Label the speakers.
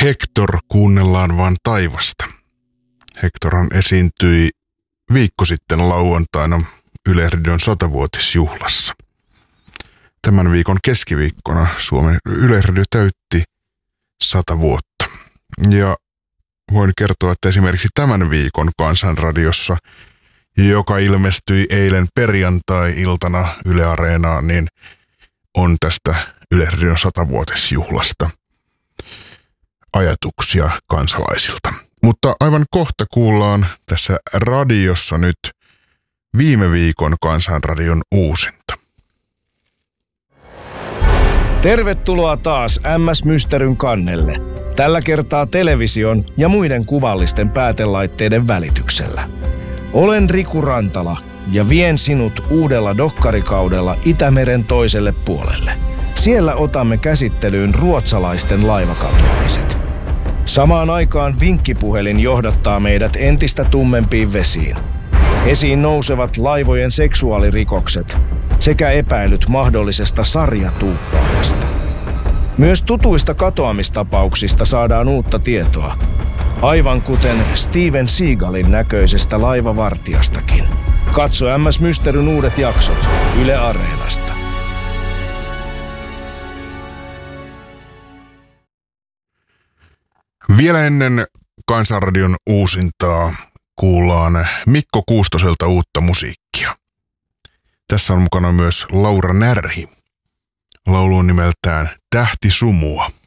Speaker 1: Hector, kuunnellaan vaan taivasta. Hectorhan esiintyi viikko sitten lauantaina Yleisradion 100-vuotisjuhlassa. Tämän viikon keskiviikkona Suomen Yleisradio täytti 100 vuotta. Ja voin kertoa, että esimerkiksi tämän viikon Kansanradiossa, joka ilmestyi eilen perjantai-iltana Yle Areenaan, niin on tästä Yleisradion 100-vuotisjuhlasta ajatuksia kansalaisilta. Mutta aivan kohta kuullaan tässä radiossa nyt viime viikon Kansanradion uusinta.
Speaker 2: Tervetuloa taas MS Mysteryn kannelle. Tällä kertaa television ja muiden kuvallisten päätelaitteiden välityksellä. Olen Riku Rantala ja vien sinut uudella dokkarikaudella Itämeren toiselle puolelle. Siellä otamme käsittelyyn ruotsalaisten laivakatoamiset. Samaan aikaan vinkkipuhelin johdattaa meidät entistä tummempiin vesiin. Esiin nousevat laivojen seksuaalirikokset sekä epäilyt mahdollisesta sarjatuuppaajasta. Myös tutuista katoamistapauksista saadaan uutta tietoa, aivan kuten Steven Seagalin näköisestä laivavartijastakin. Katso MS Mysteryn uudet jaksot Yle Areenasta.
Speaker 1: Vielä ennen Kansanradion uusintaa kuullaan Mikko Kuustoselta uutta musiikkia. Tässä on mukana myös Laura Närhi. Laulu on nimeltään Tähti sumua.